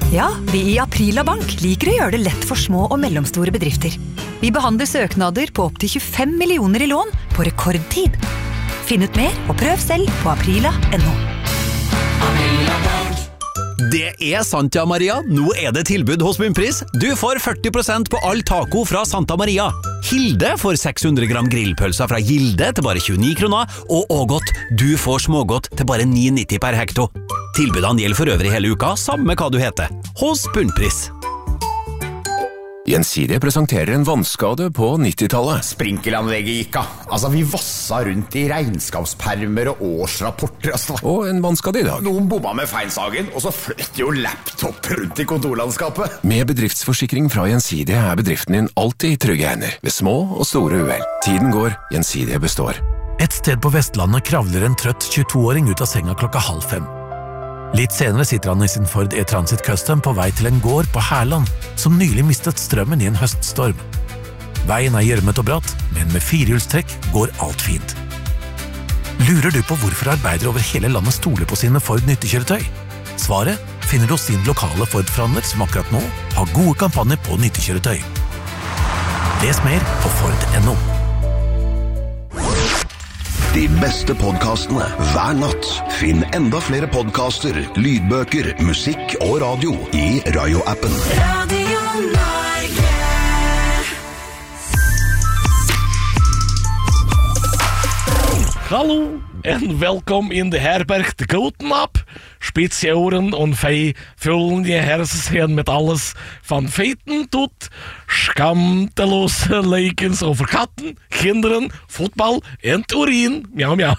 Ja, vi i Aprila Bank liker å gjøre det lett for små og mellomstore bedrifter. Vi behandler søknader på opp til 25 millioner i lån på rekordtid. Finn ut mer og prøv selv på aprila.no. Det sant, ja, Maria. Nå det tilbud hos Bunnpris. Du får 40% på all taco fra Santa Maria. Hilde får 600 gram grillpølser fra Gilde til bare 29 kroner, og Ågot, du får smågodt til bare 9,90 per hekto. Tilbudene gjelder for øvrig hele uka, samme hva du heter. Hos Bunnpris. Gjensidige presenterer en vannskade på 90-tallet. Sprinkelanlegget gikk av. Altså, vi vassa rundt i regnskapspermer og årsrapporter. Og en vannskade i dag. Noen bomma med feilsagen, og så fløt jo laptop rundt i kontorlandskapet. Med bedriftsforsikring fra Gjensidige bedriften din alltid i trygge hender, ved små og store uhell. Tiden går, Gjensidige består. Et sted på Vestlandet kravler en trøtt 22-åring ut av senga 4:30. Litt senere sitter han i sin Ford E-Transit Custom på vei til en gård på Herland, som nylig mistet strømmen i en høststorm. Veien gjørmet og bratt, men med firehjulstrekk går alt fint. Lurer du på hvorfor arbeidere over hele landet stoler på sine Ford nyttekjøretøy? Svaret finner du hos sin lokale Ford-forhandler, som akkurat nå har gode kampanjer på nyttekjøretøy. Les mer på Ford.no. De beste podcastene hver natt. Finn enda flere podcaster, lydbøker, musikk og radio i Rayo-appen. Radio Norge. Hallo, en welkom in de herberg de Gotenap. Spitz je oren und vullen je hersen met alles van feiten tot skamtelose lekens over katten, kinderen, fotball en urin. Mjau, mjau.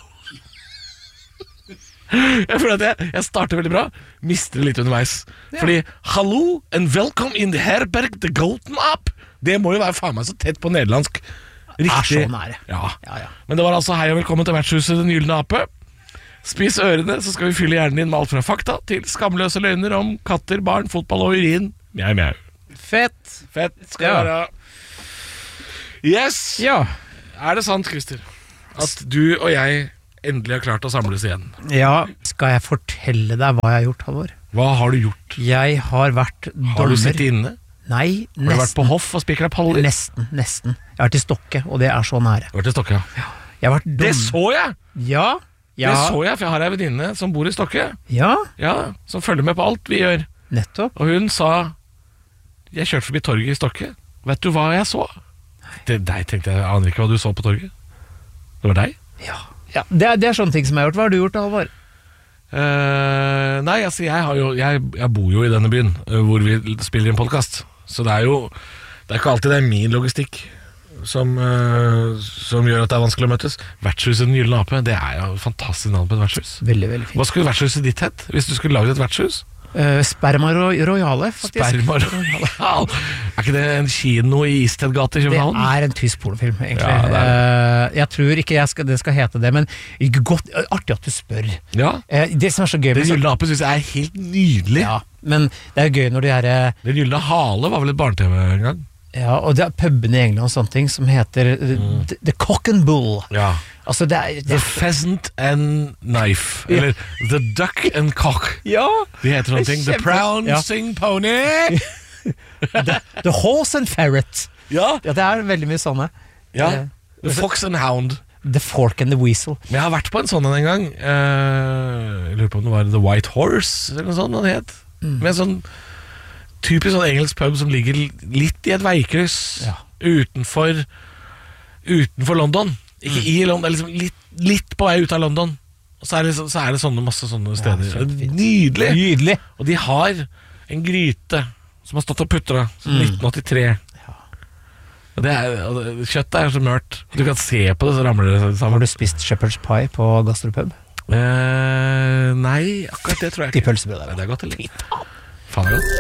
Jeg føler at jeg starter veldig bra, mister litt underveis. Fordi, hallo, en welkom in de herberg de Gotenap. Det må jo være faen meg så tett på nederlandsk. Riktig. Så nære. Ja. Men det var altså hei og velkommen til Vertshuset Den Gyldne Ape. Spiss ørene, så skal vi fylle hjernen din med alt fra fakta til skamløse løgner om katter, barn, fotball og urin. Mjau, mjau. Fett skal det være. Yes! Ja. Det sant, Christer, at du og jeg endelig har klart å samles igjen? Ja, skal jeg fortelle deg hva jeg har gjort, Halvor? Hva har du gjort? Jeg har vært dommer. Har du sittet inne? Nei, nesten. Har du vært på hoff og spikret paller? Nesten. Jeg har vært i Stokke, og det så nære. Du har vært i Stokke, ja. Jeg har vært dommer. Det så jeg! Ja. Det så jeg, for jeg har en venninne som bor i Stokke. Ja. Som følger med på alt vi gjør. Nettopp. Og hun sa, jeg kjørte forbi torget i Stokke. Vet du hva jeg så? Det deg, tenkte jeg. Jeg aner ikke hva du så på torget. Det var deg? Ja. Det sånne ting som jeg har gjort. Hva har du gjort, Halvor? Nei, altså jeg bor jo i denne byen hvor vi spiller en podcast. Så det er ikke alltid det er min logistikk som gjør at det er vanskelig å møtes. Vertshuset Den Gyldne Ape, det er jo et fantastisk navn på et vertshus. Veldig, veldig fint. Hva skulle vertshuset ditt hett hvis du skulle laget et vertshus? Sperma Royale, faktisk. Sperma Royale. Er ikke det en kino i Istedgate i København? Det en tysk pornofilm, egentlig. Jeg tror ikke det skal hete det, men artig at du spør. Ja. Det som så gøy Den Gyldne Ape synes jeg helt nydelig. Ja, men det gøy når de Den Gyldne Hale var vel et barne-TV en gang? Ja, og det pubene i England og sånne ting som heter The Cock and Bull. Ja. Altså The Pheasant and Knife. Eller The Duck and Cock. Ja. De heter sånne ting. The Pouncing Pony. The Horse and Ferret. Ja, det veldig mye sånne. Ja. The Fox and Hound. The Fork and the Weasel. Men jeg har vært på en sånn en gang. Jeg lurer på om det var The White Horse eller noe sånt det het. Med en sånn typisk sånn engelsk pub som ligger litt i et veikryss utenfor London. Ikke i London, det liksom litt på vei ut av London. Og så det sånne, masse sånne steder. Nydelig. Og de har en gryte som har stått og putra siden 1983. Og kjøttet så mørt. Du kan se på det, så ramler det sammen. Har du spist shepherd's pie på gastropub? Nei, akkurat det tror jeg ikke. De pølsebrød det godt, eller? Faen godt.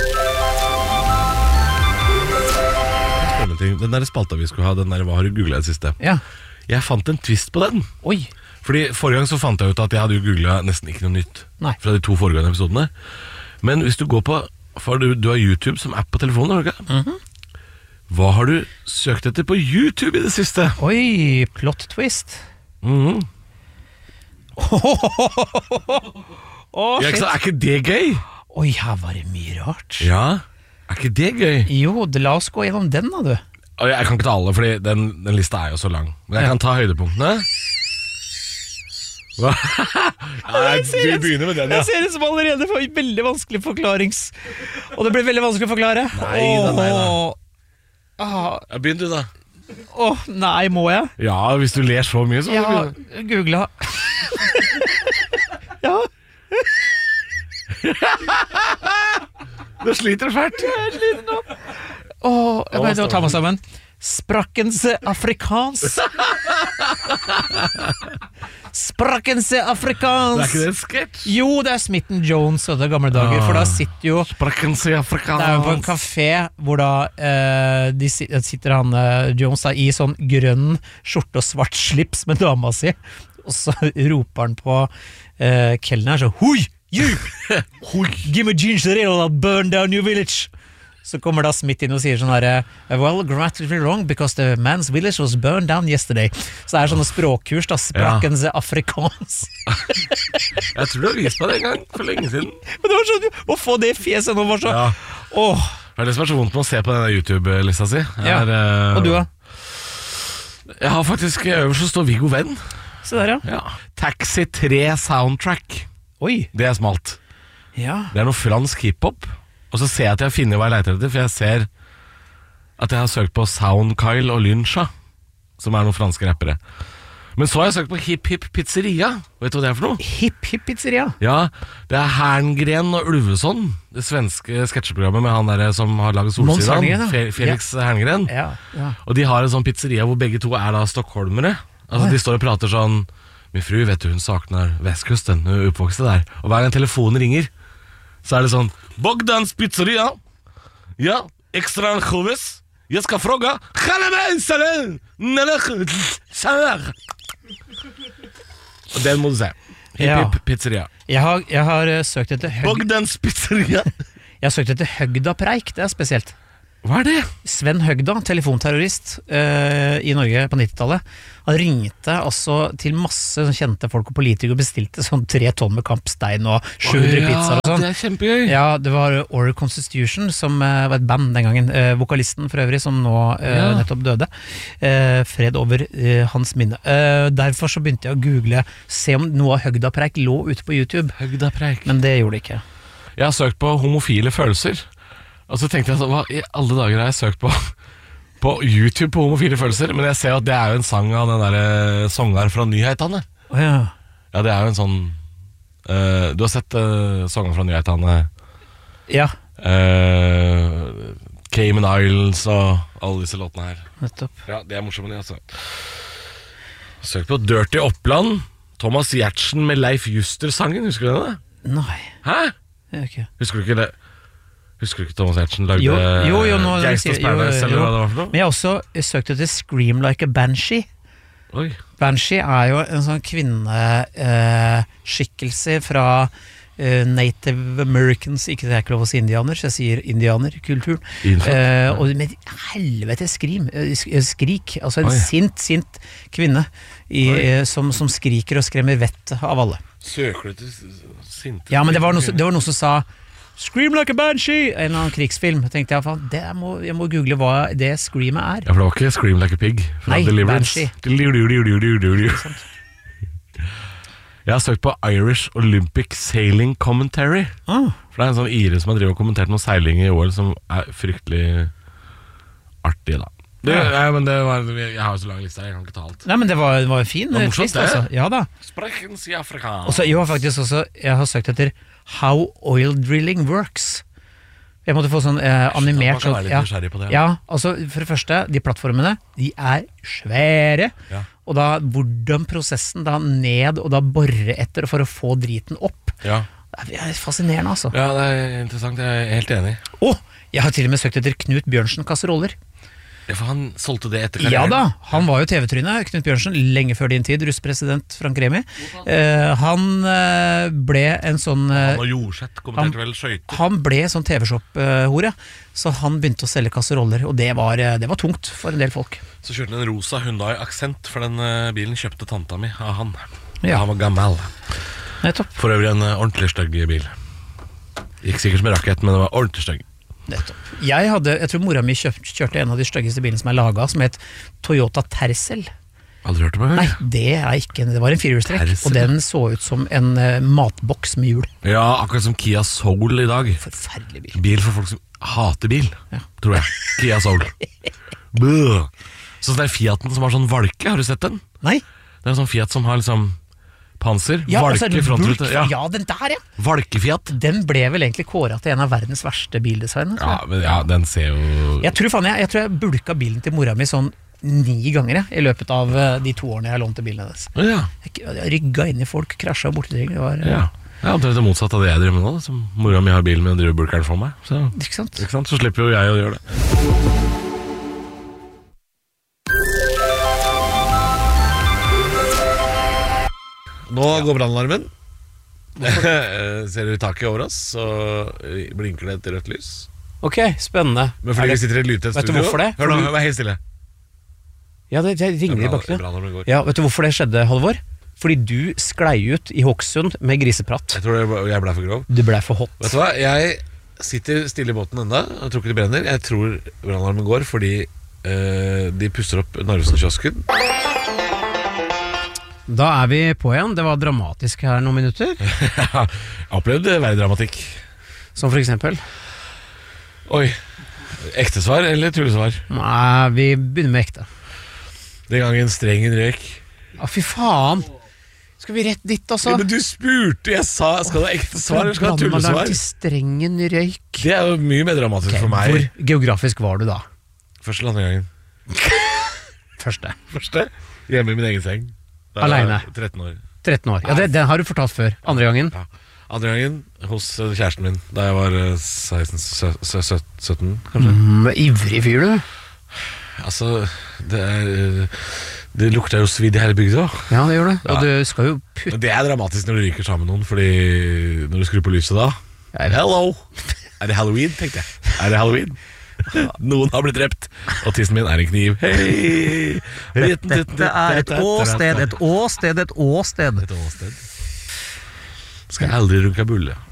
Den der spalta vi skulle ha, den der hva har du googlet det siste? Ja. Jeg fant en twist på den. Oi. Fordi forrige gang så fant jeg ut at jeg hadde jo googlet nesten ikke noe nytt. Nei. Fra de 2 foregående episodene. Men hvis du går på, for du har YouTube som app på telefonen, har du ikke? Hva har du søkt etter på YouTube i det siste? Oi, plot twist. Er ikke det gøy? Oi, her var det mye rart. Ja, er ikke det gøy? Jo, la oss gå gjennom den da, du. Jeg kan ikke ta alle, fordi den lista er jo så lang. Men jeg kan ta høydepunktene. Hva? Du begynner med den, ja. Jeg ser det som allerede for veldig vanskelig forklarings... Og det blir veldig vanskelig å forklare. Nei da. Begynn du da. Nei, må jeg? Ja, hvis du ler så mye så Ja, googla. Ja. Du sliter fælt. Jeg sliter nå. Jeg må ta meg sammen. Sprakkense afrikans. Sprakkense afrikans. Det er ikke det en sketsj? Jo, det er Smith & Jones og det er gamle dager. For da sitter jo Sprakkense afrikans. Det er jo på en kafé hvor da sitter han Jones da, i sånn grønn skjorte og svart slips med dama si. Og så roper han på kelner så Hui, you! Give me ginger ale, I'll burn down your village. Så kommer da Smith inn og sier sånn her well, grammatically wrong because the man's village was burned down yesterday. Så det er sånne språkkurs da, sprakkense afrikans. Jeg tror du har vist meg det en gang for lenge siden. Men det var sånn, å få det fjeset nå var så Det er det som er så vondt med å se på denne YouTube-lista si. Og du da? Jeg har faktisk øverst så står Viggo Venn. Se der, ja. Taxi 3 soundtrack. Oi. Det er smalt. Ja. Det er noe fransk hiphop. Og så ser jeg at jeg finner hva jeg leter etter, for jeg ser at jeg har søkt på Sound Kyle og Lynsha, som er noen franske rappere. Men så har jeg søkt på Hip Hip Pizzeria. Vet du hva det er for noe? Hip Hip Pizzeria? Ja, det er Herngren og Ulveson, det svenske sketsjeprogrammet med han der som har laget Solsidan, Felix Herngren. Ja. Og de har en sånn pizzeria hvor begge to er da stockholmere. Altså de står og prater sånn, min fru vet du, hun savner Vestkusten, hun er oppvokst der. Og hver gang telefonen ringer, så er det sånn Bogdans pizzeria. Ja, ekstra ansjovis. Jeg skal fråga. Og den må du se. Hip pizzeria. Jeg har søkt etter Bogdans pizzeria. Jeg har søkt etter Høgda Preik, det er spesielt. Hva er det? Sven Høgda, telefonterrorist i Norge på 90-tallet. Han ringte altså til masse kjente folk og politikere og bestilte sånn 3 tonn med kampstein og 700 pizzaer og sånn. Det er kjempegøy. Ja, det var Oral Constitution som var et band den gangen. Vokalisten for øvrig som nå nettopp døde. Fred over hans minne. Derfor så begynte jeg å google, se om noe av Høgda Preik lå ute på YouTube. Høgda Preik. Men det gjorde det ikke. Jeg har søkt på homofile følelser. Og så tenkte jeg sånn, hva i alle dager har jeg søkt på YouTube på homofile følelser? Men jeg ser at det er jo en sang av den der sånger fra Nyhetene. Ja, det er jo en sånn du har sett sånger fra Nyhetene? Ja. Cayman Islands og alle disse låtene her. Nettopp. Ja, det er morsomt, altså. Søkt på Dirty Oppland. Thomas Giertsen med Leif Juster-sangen, husker du det? Nei. Hæ? Okay. Husker du ikke det? Husker du ikke Thomas Giertsen lagde Gangsters Paradise, eller hva det var for noe? Men jeg har også søkt etter Scream Like a Banshee. Oi. Banshee er jo en sånn kvinneskikkelse fra Native Americans, ikke det er ikke lov å si indianer, så jeg sier indianerkulturen. Og med helvete skrik, altså en sint kvinne som skriker og skremmer vettet av alle. Søker du til sinte? Ja, men det var noe som sa Scream Like a Banshee, en eller annen krigsfilm. Tenkte jeg, jeg må google hva det screamet er. Ja, for det var ikke Scream Like a Pig. Nei, Banshee. Jeg har søkt på Irish Olympic Sailing Commentary. For det er en sånn ire som har drevet og kommentert noen seiling i OL som er fryktelig artig da. Men jeg har jo så lang liste, jeg kan ikke ta alt. Nei, men det var en fin liste, altså. Ja da. Sprekens i Afrika. Og så jeg har søkt etter How Oil Drilling Works. Jeg måtte få sånn animert sånn, altså for det første, de plattformene de er svære, og da hvordan prosessen da ned og da borre etter for å få driten opp. Det er fascinerende, altså. Ja, det er interessant, jeg er helt enig. Jeg har til og med søkt etter Knut Bjørnsen kasseroller. Ja, for han solgte det etter karrieren. Ja da, han var jo TV-tryne, Knut Bjørnsen, lenge før din tid, russpresident Frank Remi. Han ble en sånn Han var jordsett, kommenterte vel skøyter. Han ble sånn TV-shop-hore, så han begynte å selge kasseroller, og det var tungt for en del folk. Så kjørte han en rosa Hyundai Accent, for den bilen kjøpte tanta mi av han. Han var gammel. Nettopp. For øvrig en ordentlig stygg bil. Gikk sikkert med rakett, men det var ordentlig stygg. Nettopp. Jeg tror mora mi kjørte en av de styggeste bilene som laget, som het Toyota Tercel. Aldri hørt om det? Nei, det var en firehjulstrekk, og den så ut som en matboks med hjul. Ja, akkurat som Kia Soul i dag. Forferdelig bil. Bil for folk som hater bil, tror jeg. Kia Soul. Så det er Fiaten som har sånn valke, har du sett den? Nei. Det er en sånn Fiat som har liksom panser, valke i frontrute. Den der, Valkefiat. Den ble vel egentlig kåret til en av verdens verste bildesign. Den ser jo... Jeg tror jeg bulka bilen til mora mi sånn 9 ganger i løpet av de 2 årene jeg lånte bilen hennes. Jeg rygga inn i folk, krasja borti ting. Det var... omtrent det motsatte av det jeg driver med nå. Som mora mi har bilen med og driver bulkeren for meg. Så, ikke sant? Så slipper jo jeg å gjøre det. Nå går brannalarmen. Ser du taket over oss, så blinker det et rødt lys. Ok, spennende. Men fordi vi sitter i et lydtett studio. Vet du hvorfor det? Hør nå, vær helt stille. Ja, det ringer i bakgrunnen. Ja, vet du hvorfor det skjedde, Halvor? Fordi du sklei ut i Hokksund med grisepratt. Jeg tror jeg ble for grov. Du ble for hot. Vet du hva, jeg sitter stille i båten enda. Jeg tror ikke det brenner. Jeg tror brannalarmen går fordi de pusser opp Narvesen-kiosken. Da er vi på igjen. Det var dramatisk her noen minutter. Jeg har opplevd verre dramatikk. Som for eksempel? Oi, ektesvar eller tullesvar? Nei, vi begynner med ekte. Den gangen strengen røyk. Fy faen. Skal vi rett dit også? Men du spurte, jeg sa skal det ekte svar eller skal det tullesvar? Til strengen røyk. Det er jo mye mer dramatisk for meg. Hvor geografisk var du da? Første eller andre gangen? Første? Hjemme i min egen seng. Alene? 13 år. 13 år, ja, den har du fortalt før. Andre gangen? Ja. Andre gangen hos kjæresten min, da jeg var 16-17 kanskje. Ivrig fyr du. Altså, det lukter jo svidd i hele bygda. Ja, det gjør det, og du skal jo putte... Men det er dramatisk når du ryker sammen med noen, fordi når du skrur på lyset da, hello, er det Halloween, tenkte jeg. Er det Halloween? Noen har blitt drept, og tissen min er en kniv. Hei! Dette er et åsted. Skal jeg aldri runke bulle.